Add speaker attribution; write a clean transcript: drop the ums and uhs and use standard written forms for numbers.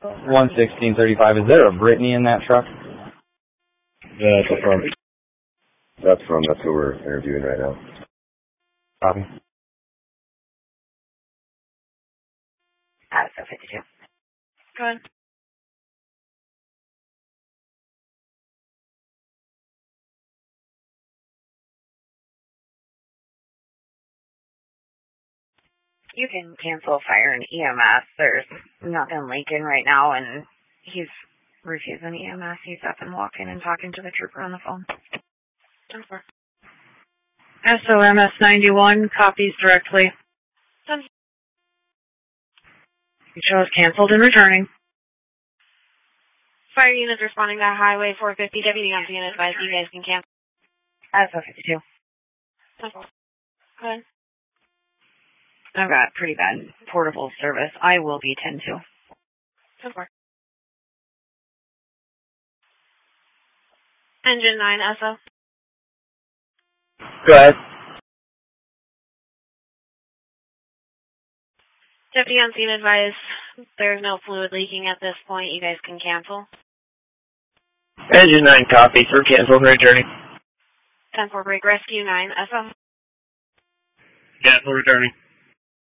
Speaker 1: 11635. Is there a Brittany in that truck?
Speaker 2: Yeah, that's from. That's who we're interviewing right now.
Speaker 1: Copy.
Speaker 3: So 52. Go ahead. You can cancel fire and EMS. There's nothing leaking right now, and he's refusing EMS. He's up and walking and talking to the trooper on the phone. SOMS 91 copies directly. It shows canceled and returning.
Speaker 4: Fire units responding to Highway 450. Deputy on scene advised you guys can cancel.
Speaker 3: SO 52.
Speaker 4: Go ahead.
Speaker 3: I've got pretty bad portable service. I will be 10-2.
Speaker 4: Engine 9, SO.
Speaker 1: Go ahead.
Speaker 4: Deputy on scene advised there's no fluid leaking at this point. You guys can cancel.
Speaker 1: Engine 9 copy for cancel and returning.
Speaker 4: 10-4 break rescue 9, SO.
Speaker 1: Cancel returning.